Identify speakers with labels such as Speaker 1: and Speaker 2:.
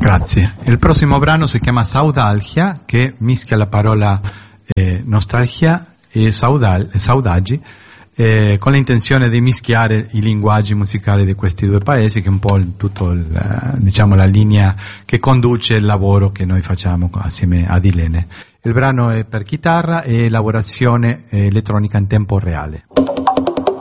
Speaker 1: Grazie. Il prossimo brano si chiama Saudalgia, che mischia la parola nostalgia e saudagi, con l'intenzione di mischiare i linguaggi musicali di questi due paesi, che è un po' diciamo la linea che conduce il lavoro che noi facciamo assieme ad Ilene. Il brano è per chitarra e lavorazione elettronica in tempo reale.